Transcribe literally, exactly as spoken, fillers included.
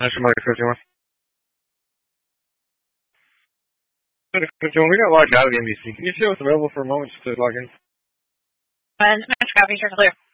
National Mike fifty-one. fifty-one, we got logged out of the N B C. Can you see what's available for a moment just to log in? And Metro copy, sure, clear.